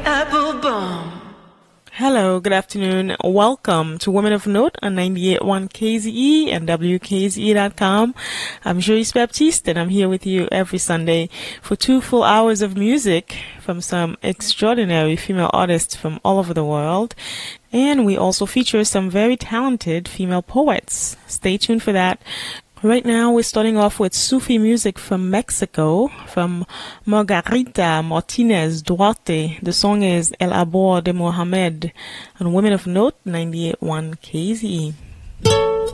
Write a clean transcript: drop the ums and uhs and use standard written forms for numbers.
Apple Bomb. Hello, good afternoon. Welcome to Women of Note on 98.1 KZE and WKZE.com. I'm Joyce Baptiste, and I'm here with you every Sunday for 2 full hours of music from some extraordinary female artists from all over the world. And we also feature some very talented female poets. Stay tuned for that. Right now, we're starting off with Sufi music from Mexico, from Margarita Martinez Duarte. The song is El Abor de Mohamed on Women of Note 98.1 KZE.